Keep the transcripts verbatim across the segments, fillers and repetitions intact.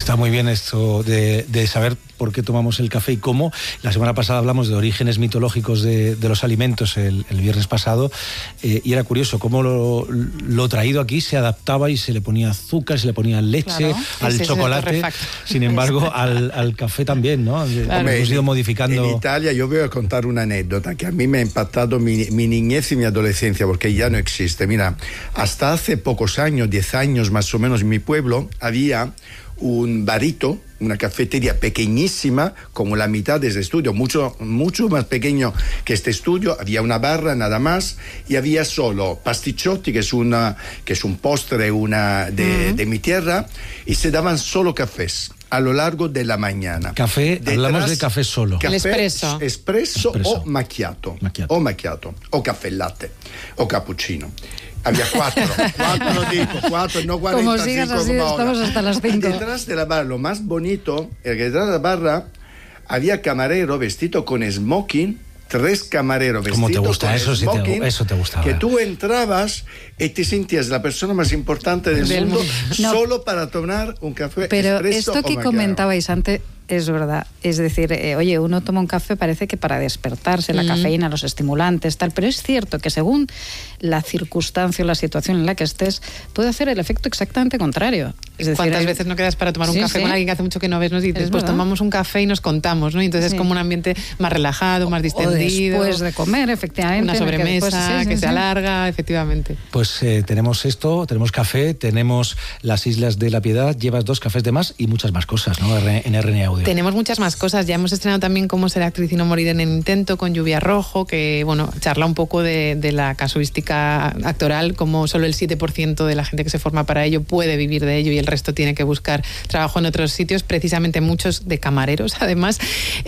Está muy bien esto de, de saber por qué tomamos el café y cómo. La semana pasada hablamos de orígenes mitológicos de, de los alimentos el, el viernes pasado, eh, y era curioso cómo lo, lo traído aquí se adaptaba y se le ponía azúcar, se le ponía leche, claro, al sí, chocolate, sin embargo al, al café también, ¿no? Claro. Hemos ido modificando. En Italia yo voy a contar una anécdota que a mí me ha impactado mi, mi niñez y mi adolescencia, porque ya no existe. Mira, hasta hace pocos años, diez años más o menos, en mi pueblo había un barito, una cafetería pequeñísima, como la mitad de este estudio, mucho, mucho más pequeño que este estudio. Había una barra nada más y había solo pasticcioti, que es, una, que es un postre una de, uh-huh. de mi tierra, y se daban solo cafés a lo largo de la mañana. Café, detrás, hablamos de café solo. Café, espresso. Espresso o macchiato, macchiato. O macchiato, o caffè latte, o cappuccino. Había cuatro, cuatro tipos, cuatro, no cuarenta. Como sigas así, como estamos hasta las cinco. Detrás de la barra, lo más bonito, es que detrás de la barra había camarero vestido con smoking, tres camareros vestidos ¿Cómo te gusta? con Eso, smoking, sí te, eso te gustaba. Que tú entrabas y te sentías la persona más importante del, del mundo, no, solo para tomar un café. Pero esto que comentabais antes es verdad. Es decir, eh, oye, uno toma un café, parece que para despertarse, la mm. cafeína, los estimulantes, tal, pero es cierto que según la circunstancia o la situación en la que estés, puede hacer el efecto exactamente contrario. Es decir, ¿cuántas hay... veces no quedas para tomar un sí, café sí. con alguien que hace mucho que no ves, ¿no? Y dices, pues tomamos un café y nos contamos, ¿no? Y entonces sí. es como un ambiente más relajado, más distendido. O después de comer, efectivamente. Una sobremesa que, después, sí, sí, que sí. se alarga, efectivamente. Pues eh, tenemos esto, tenemos café, tenemos las Islas de la Piedad, llevas dos cafés de más y muchas más cosas, ¿no? En R N A Audio. Tenemos muchas más cosas. Ya hemos estrenado también Cómo ser actriz y no morir en el intento con Lluvia Rojo, que, bueno, charla un poco de, de la casuística actoral, como solo el siete por ciento de la gente que se forma para ello puede vivir de ello y el resto tiene que buscar trabajo en otros sitios, precisamente muchos de camareros. Además,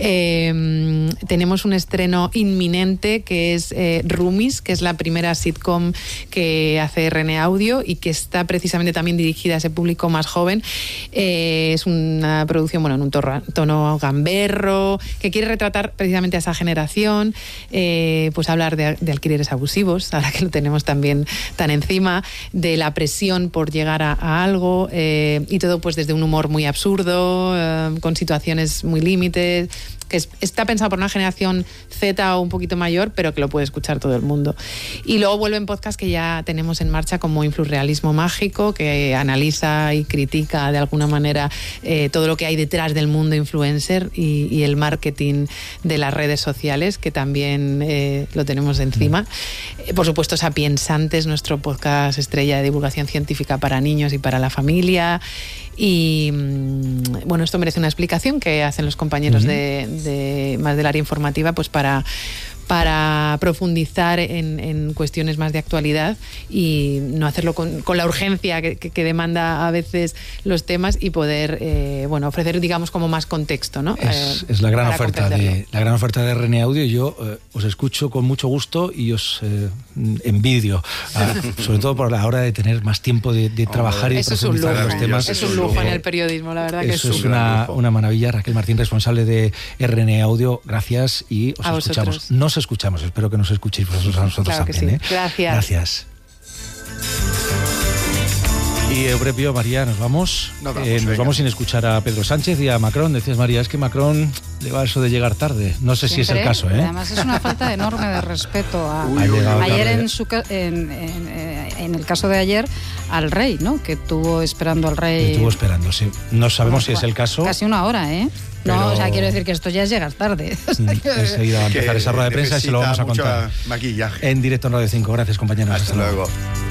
eh, tenemos un estreno inminente que es eh, Roomies, que es la primera sitcom que hace R N A Audio y que está precisamente también dirigida a ese público más joven. Eh, es una producción, bueno, en un tono, tono gamberro, que quiere retratar precisamente a esa generación, eh, pues hablar de, de alquileres abusivos, ahora que lo tenemos también tan encima, de la presión por llegar a, a algo, eh, y todo pues desde un humor muy absurdo, eh, con situaciones muy límites, que es, está pensado por una generación Z o un poquito mayor, pero que lo puede escuchar todo el mundo. Y luego vuelven podcasts que ya tenemos en marcha, como Influrealismo Mágico, que analiza y critica de alguna manera eh, todo lo que hay detrás del mundo influencer y, y el marketing de las redes sociales, que también eh, lo tenemos encima. Eh, por supuesto, Sapiensantes, nuestro podcast estrella de divulgación científica para niños y para la familia. Y bueno, esto merece una explicación que hacen los compañeros uh-huh. de, de más del área informativa, pues para para profundizar en, en cuestiones más de actualidad y no hacerlo con, con la urgencia que, que, que demanda a veces los temas, y poder eh, bueno, ofrecer, digamos, como más contexto, ¿no? Es, eh, es la gran oferta de la gran oferta de R N A Audio. Yo eh, os escucho con mucho gusto y os eh, envidio, ah, sobre todo por la hora de tener más tiempo de, de trabajar oh, y de profundizar en los temas. Es un lujo en el periodismo, la verdad que eso es, es una, una maravilla. Raquel Martín, responsable de R N A Audio, gracias, y os a escuchamos. Vosotros. Nos escuchamos, espero que nos escuchéis vosotros a nosotros claro también. Que sí. ¿eh? Gracias. Gracias. Y Eusebio, María, nos vamos. Nos vamos, eh, nos vamos sin escuchar a Pedro Sánchez y a Macron. Decías, María, es que Macron le va eso de llegar tarde. No sé Siempre, si es el caso, ¿eh? Además, es una falta enorme de respeto a... Uy, uy, uy, ayer, en, su, en, en, en el caso de ayer, al rey, ¿no? Que estuvo esperando al rey... Estuvo esperando, sí. No sabemos bueno, si es el caso. Casi una hora, ¿eh? No, pero... o sea, quiero decir que esto ya es llegar tarde. Enseguida va a empezar esa rueda de prensa y se lo vamos a contar. Maquillaje. En directo en Radio cinco. Gracias, compañeros. Hasta, Hasta luego. luego.